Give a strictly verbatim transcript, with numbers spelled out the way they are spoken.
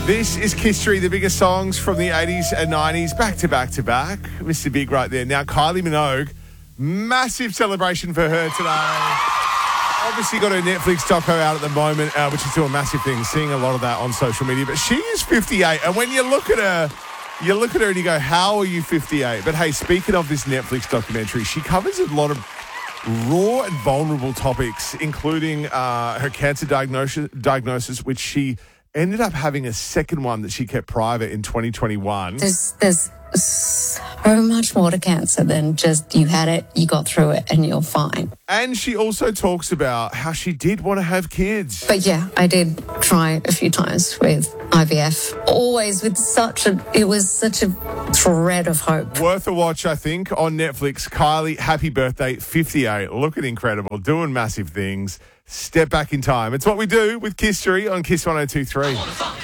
This is History, the biggest songs from the eighties and nineties, back to back to back. Mister Big right there. Now, Kylie Minogue, massive celebration for her today. Obviously got her Netflix doco out at the moment, uh, which is doing massive things, seeing a lot of that on social media. But she is fifty-eight, and when you look at her, you look at her and you go, how are you fifty-eight? But hey, speaking of this Netflix documentary, she covers a lot of raw and vulnerable topics, including uh, her cancer diagnosis, diagnosis, which she ended up having a second one that she kept private in twenty twenty-one. There's, there's so much more to cancer than just you had it, you got through it, and you're fine. And she also talks about how she did want to have kids. But yeah, I did try a few times with I V F. Always with such a, it was such a thread of hope. Worth a watch, I think, on Netflix. Kylie, happy birthday, fifty-eight. Looking incredible, doing massive things. Step back in time. It's what we do with History on Kiss one oh two three.